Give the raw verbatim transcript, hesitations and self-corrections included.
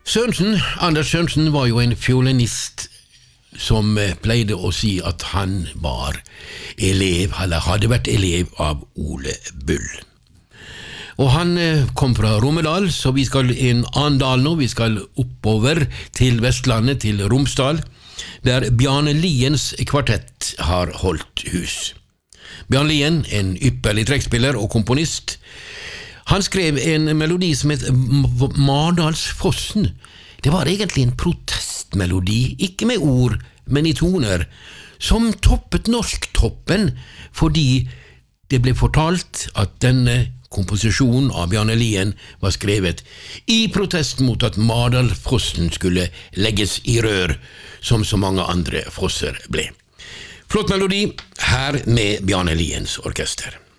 Sørensen, Anders Sørensen var jo en fiolinist som pleide å si at han var elev, eller hadde vært elev av Ole Bull. Og han kom fra Romedal, så vi skal i en annen dal nå, vi skal oppover til Vestlandet, til Romsdal, der Bjarne Liens kvartett har holdt hus. Bjarne Lien, en ypperlig trekkspiller og komponist, han skrev en melodi som het Mardalsfossen. Det var egentlig en protestmelodi, ikke med ord, men i toner, som toppet norsktoppen, fordi det ble fortalt at denne komposisjonen av Bjarne Lien var skrevet i protest mot at Mardalsfossen skulle legges i rør, som så mange andre fosser ble. Flott melodi, her med Bjarne Liens orkester.